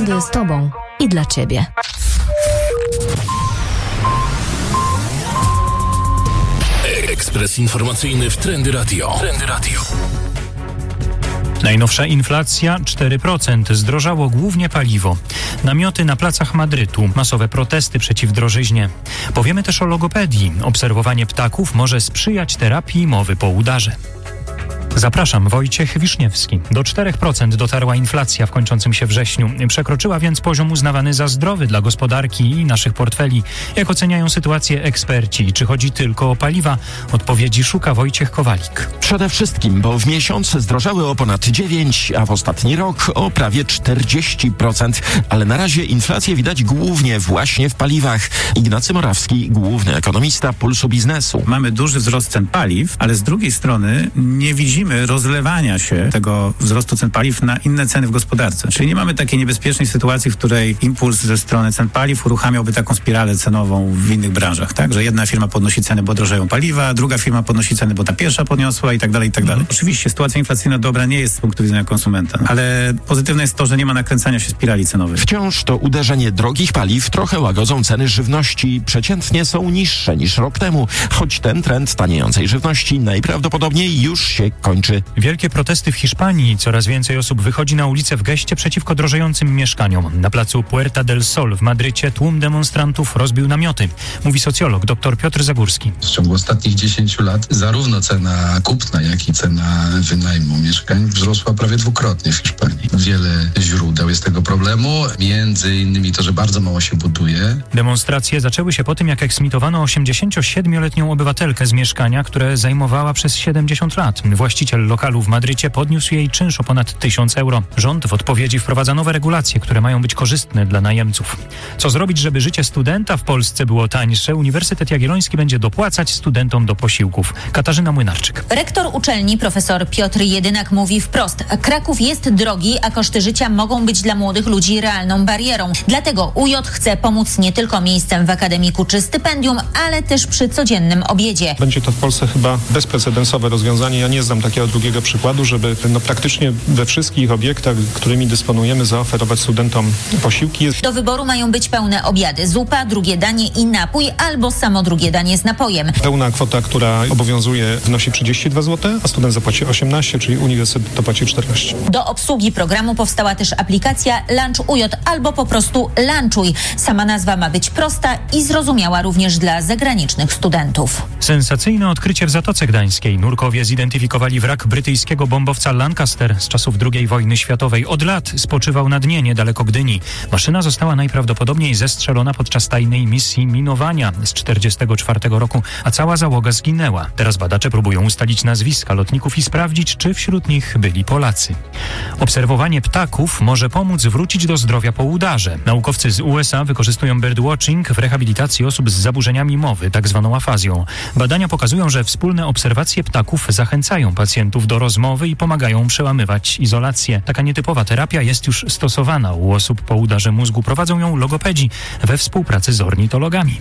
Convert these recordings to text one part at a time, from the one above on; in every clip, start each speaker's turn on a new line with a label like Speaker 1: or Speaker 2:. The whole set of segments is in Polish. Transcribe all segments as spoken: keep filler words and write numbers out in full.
Speaker 1: Trendy z Tobą i dla Ciebie.
Speaker 2: Ekspres informacyjny w Trendy Radio. Trendy Radio.
Speaker 3: Najnowsza inflacja cztery procent. Zdrożało głównie paliwo. Namioty na placach Madrytu. Masowe protesty przeciw drożyźnie. Powiemy też o logopedii. Obserwowanie ptaków może sprzyjać terapii mowy po udarze. Zapraszam, Wojciech Wiszniewski. Do czterech procent dotarła inflacja w kończącym się wrześniu. Przekroczyła więc poziom uznawany za zdrowy dla gospodarki i naszych portfeli. Jak oceniają sytuację eksperci? Czy chodzi tylko o paliwa? Odpowiedzi szuka Wojciech Kowalik.
Speaker 4: Przede wszystkim, bo w miesiąc zdrożały o ponad dziewięć, a w ostatni rok o prawie czterdzieści procent. Ale na razie inflację widać głównie właśnie w paliwach. Ignacy Morawski, główny ekonomista Pulsu Biznesu.
Speaker 5: Mamy duży wzrost cen paliw, ale z drugiej strony nie widzimy rozlewania się tego wzrostu cen paliw na inne ceny w gospodarce. Czyli nie mamy takiej niebezpiecznej sytuacji, w której impuls ze strony cen paliw uruchamiałby taką spiralę cenową w innych branżach, tak? Że jedna firma podnosi ceny, bo drożeją paliwa, druga firma podnosi ceny, bo ta pierwsza podniosła i tak dalej, i tak dalej. Oczywiście sytuacja inflacyjna dobra nie jest z punktu widzenia konsumenta, ale pozytywne jest to, że nie ma nakręcania się spirali cenowej.
Speaker 4: Wciąż to uderzenie drogich paliw trochę łagodzą ceny żywności. Przeciętnie są niższe niż rok temu, choć ten trend taniejącej żywności najprawdopodobniej już się kończy.
Speaker 3: Wielkie protesty w Hiszpanii. Coraz więcej osób wychodzi na ulicę w geście przeciwko drożejącym mieszkaniom. Na placu Puerta del Sol w Madrycie tłum demonstrantów rozbił namioty. Mówi socjolog dr Piotr Zagórski.
Speaker 6: W ciągu ostatnich dziesięciu lat zarówno cena kupna, jak i cena wynajmu mieszkań wzrosła prawie dwukrotnie w Hiszpanii. Wiele źródeł jest tego problemu, między innymi to, że bardzo mało się buduje.
Speaker 3: Demonstracje zaczęły się po tym, jak eksmitowano osiemdziesięciosiedmioletnią obywatelkę z mieszkania, które zajmowała przez siedemdziesiąt lat. Właściciel lokalu w Madrycie podniósł jej czynsz o ponad tysiąc euro. Rząd w odpowiedzi wprowadza nowe regulacje, które mają być korzystne dla najemców. Co zrobić, żeby życie studenta w Polsce było tańsze? Uniwersytet Jagielloński będzie dopłacać studentom do posiłków. Katarzyna Młynarczyk.
Speaker 7: Rektor uczelni profesor Piotr Jedynak mówi wprost: Kraków jest drogi, a koszty życia mogą być dla młodych ludzi realną barierą. Dlatego U J chce pomóc nie tylko miejscem w akademiku czy stypendium, ale też przy codziennym obiedzie.
Speaker 8: Będzie to w Polsce chyba bezprecedensowe rozwiązanie. Ja nie znam takiego drugiego przykładu, żeby no, praktycznie we wszystkich obiektach, którymi dysponujemy, zaoferować studentom posiłki.
Speaker 7: Do wyboru mają być pełne obiady, zupa, drugie danie i napój, albo samo drugie danie z napojem.
Speaker 8: Pełna kwota, która obowiązuje, wynosi trzydzieści dwa złote, a student zapłaci osiemnaście, czyli uniwersytet dopłaci czternaście.
Speaker 7: Do obsługi programu powstała też aplikacja Lunch U J albo po prostu Lunchuj. Sama nazwa ma być prosta i zrozumiała również dla zagranicznych studentów.
Speaker 3: Sensacyjne odkrycie w Zatoce Gdańskiej. Nurkowie zidentyfikowali wrak brytyjskiego bombowca Lancaster z czasów drugiej wojny światowej. Od lat spoczywał na dnie niedaleko Gdyni. Maszyna została najprawdopodobniej zestrzelona podczas tajnej misji minowania z tysiąc dziewięćset czterdziestego czwartego roku, a cała załoga zginęła. Teraz badacze próbują ustalić nazwiska lotników i sprawdzić, czy wśród nich byli Polacy. Obserwowanie ptaków może pomóc wrócić do zdrowia po udarze. Naukowcy z U S A wykorzystują birdwatching w rehabilitacji osób z zaburzeniami mowy, tak zwaną afazją. Badania pokazują, że wspólne obserwacje ptaków zachęcają pacjentów do rozmowy i pomagają przełamywać izolację. Taka nietypowa terapia jest już stosowana u osób po udarze mózgu. Prowadzą ją logopedzi we współpracy z ornitologami.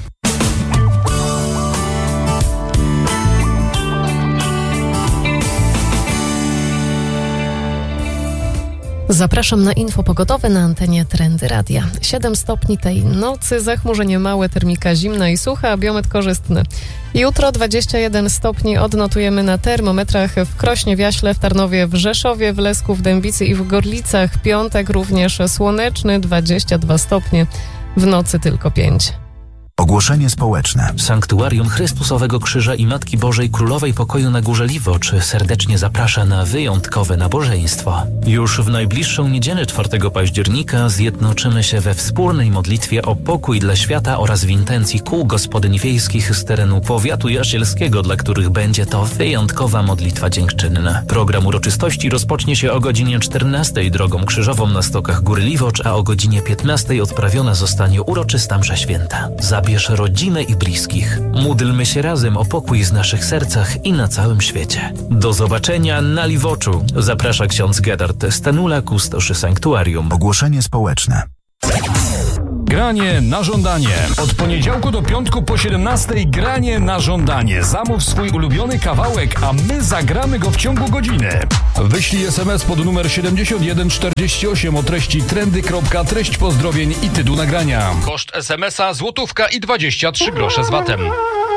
Speaker 9: Zapraszam na info pogodowe na antenie Trendy Radia. siedem stopni tej nocy, zachmurzenie małe, termika zimna i sucha, a biometr korzystny. Jutro dwadzieścia jeden stopni odnotujemy na termometrach w Krośnie, w Jaśle, w Tarnowie, w Rzeszowie, w Lesku, w Dębicy i w Gorlicach. Piątek również słoneczny, dwadzieścia dwa stopnie, w nocy tylko pięć.
Speaker 10: Ogłoszenie społeczne.
Speaker 11: Sanktuarium Chrystusowego Krzyża i Matki Bożej Królowej Pokoju na Górze Liwocz serdecznie zaprasza na wyjątkowe nabożeństwo. Już w najbliższą niedzielę czwartego października zjednoczymy się we wspólnej modlitwie o pokój dla świata oraz w intencji kół gospodyń wiejskich z terenu powiatu jasielskiego, dla których będzie to wyjątkowa modlitwa dziękczynna. Program uroczystości rozpocznie się o godzinie czternastej drogą krzyżową na stokach Góry Liwocz, a o godzinie piętnastej odprawiona zostanie uroczysta msza święta. Zabierz rodzinę i bliskich. Módlmy się razem o pokój w naszych sercach i na całym świecie. Do zobaczenia na Liwoczu. Zaprasza ksiądz Gerard Stanula, kustosz sanktuarium.
Speaker 10: Ogłoszenie społeczne.
Speaker 12: Granie na żądanie. Od poniedziałku do piątku po siedemnastej granie na żądanie. Zamów swój ulubiony kawałek, a my zagramy go w ciągu godziny. Wyślij es em es pod numer siedemdziesiąt jeden czterdzieści osiem o treści trendy. Treść pozdrowień i tytuł nagrania. Koszt es em es a złotówka i dwadzieścia trzy grosze z vatem.